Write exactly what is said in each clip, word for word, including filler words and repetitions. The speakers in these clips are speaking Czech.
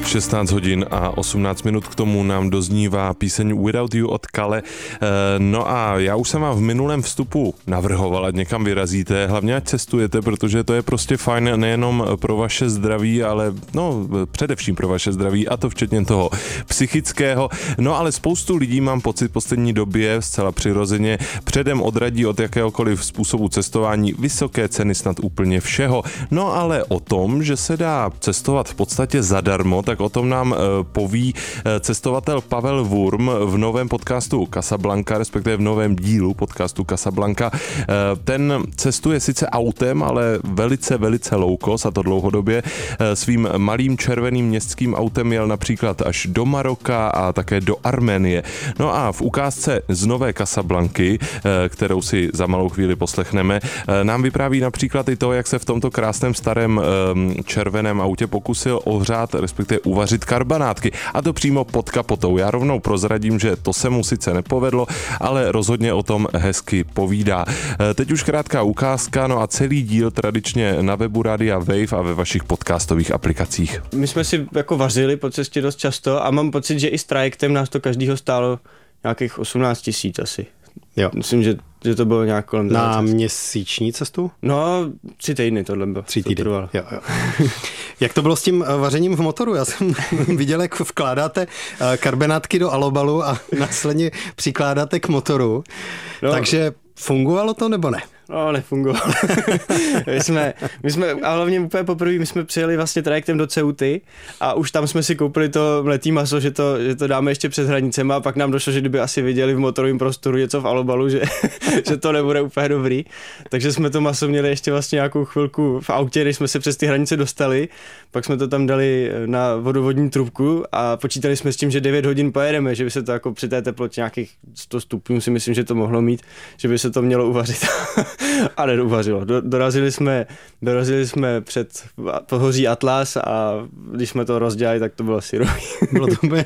šestnáct hodin a osmnáct minut, k tomu nám doznívá píseň Without You od Kale. No a já už jsem vám v minulém vstupu navrhoval, ať někam vyrazíte, hlavně ať cestujete, protože to je prostě fajn nejenom pro vaše zdraví, ale no především pro vaše zdraví, a to včetně toho psychického. No ale spoustu lidí, mám pocit, v poslední době zcela přirozeně předem odradí od jakéhokoliv způsobu cestování, vysoké ceny snad úplně všeho. No ale o tom, že se dá cestovat v podstatě zadarmo, tak o tom nám poví cestovatel Pavel Wurm v novém podcastu Casablanca, respektive v novém dílu podcastu Casablanca. Ten cestuje sice autem, ale velice, velice low cost, a to dlouhodobě. Svým malým červeným městským autem jel například až do Maroka a také do Arménie. No a v ukázce z nové Casablanky, kterou si za malou chvíli poslechneme, nám vypráví například i to, jak se v tomto krásném starém červeném autě pokusil ohřát, respektive uvařit karbanátky, a to přímo pod kapotou. Já rovnou prozradím, že to se mu sice nepovedlo, ale rozhodně o tom hezky povídá. Teď už krátká ukázka, no a celý díl tradičně na webu Rádia Wave a ve vašich podcastových aplikacích. My jsme si jako vařili po cestě dost často a mám pocit, že i s trajektem nás to každýho stálo nějakých osmnáct tisíc asi. Jo. Myslím, že, že to bylo nějak kolem na cest. Měsíční cestu? No, tři týdny tohle bylo. Tři týdny, to jo, jo. Jak to bylo s tím vařením v motoru? Já jsem viděl, jak vkládáte karbenátky do alobalu a následně přikládáte k motoru. No. Takže fungovalo to nebo ne? No, nefungovalo. my, jsme, my jsme, a hlavně úplně poprvé, my jsme přijeli vlastně trajektem do Ceuty a už tam jsme si koupili to mletý maso, že to, že to dáme ještě před hranicema, a pak nám došlo, že kdyby asi viděli v motorovém prostoru něco v alobalu, že, že to nebude úplně dobrý. Takže jsme to maso měli ještě vlastně nějakou chvilku v autě, než jsme se přes ty hranice dostali. Pak jsme to tam dali na vodovodní trubku a počítali jsme s tím, že devět hodin pojedeme, že by se to jako při té teplotě nějakých sto stupňů si myslím, že to mohlo mít, že by se to mělo uvařit. A neuvařilo. Do, dorazili jsme, dorazili jsme před pohoří Atlas a když jsme to rozdělali, tak to bylo syrový. Bylo to by...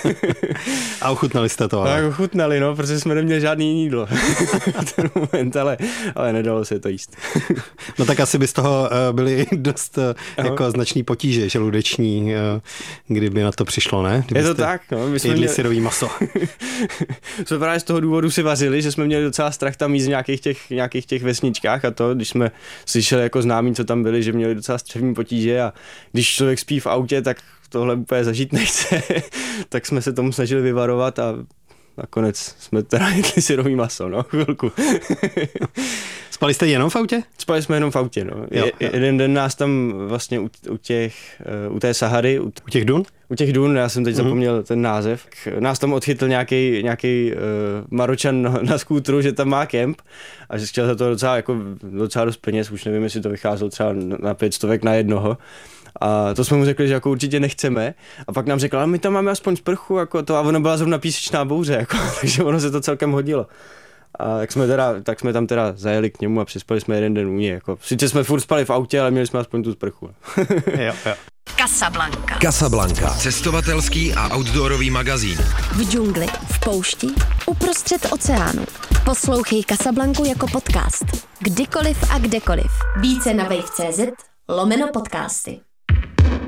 A ochutnali jste to, ale? Tak ochutnali, no, protože jsme neměli žádný jídlo v ten moment, ale, ale nedalo se to jíst. No tak asi by z toho byly dost jako značný potíže žaludeční, kdyby na to přišlo, ne? Kdybyste je to tak, no. My jsme jedli měli... syrový maso. jsme právě z toho důvodu si vařili, že jsme měli docela strach tam jíst v nějakých těch, nějakých těch vesničkách a to, když jsme slyšeli jako známí, co tam byli, že měli docela střevní potíže, a když člověk spí v autě, tak tohle úplně zažít nechce. Tak jsme se tomu snažili vyvarovat a nakonec jsme teda jedli syrový maso, no, chvilku. Spali jste jenom v autě? Spali jsme jenom v autě, no. Jo, je, jo. Jeden den nás tam vlastně u, u těch, u té Sahary, u, u těch dun? U těch dun, já jsem teď mm-hmm. zapomněl ten název. Nás tam odchytl nějaký nějaký uh, Maročan na, na skútru, že tam má kemp a že chtěl za to docela, jako, docela dost peněz, už nevím, jestli to vycházelo třeba na pět stovek na jednoho. A to jsme mu řekli, že jako určitě nechceme. A pak nám řekl, ale my tam máme aspoň sprchu, jako to, a ona byla zrovna písečná bouře, jako, takže ono se to celkem hodilo. A tak jsme, teda, tak jsme tam teda zajeli k němu a přespali jsme jeden den u něj. Jako. Sice jsme furt spali v autě, ale měli jsme aspoň tu sprchu. jo, jo. Casablanca. Casablanca. Cestovatelský a outdoorový magazín. V džungli, v poušti, uprostřed oceánu. Poslouchej Casablancu jako podcast. Kdykoliv a kdekoliv. Více na wave tečka cé zet lomeno podcasty.